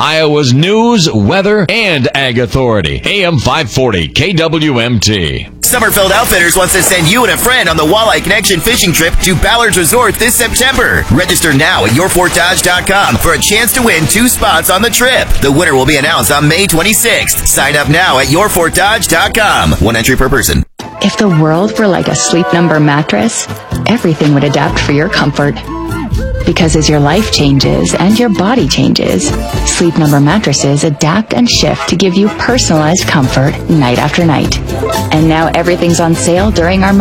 Iowa's news, weather, and ag authority. AM 540 KWMT. Summerfield Outfitters wants to send you and a friend on the Walleye Connection fishing trip to Ballard's Resort this September. Register now at yourfortdodge.com for a chance to win 2 spots on the trip. The winner will be announced on May 26th. Sign up now at yourfortdodge.com. 1 entry per person. If the world were like a Sleep Number mattress, everything would adapt for your comfort. Because as your life changes and your body changes, Sleep Number mattresses adapt and shift to give you personalized comfort night after night. And now everything's on sale during our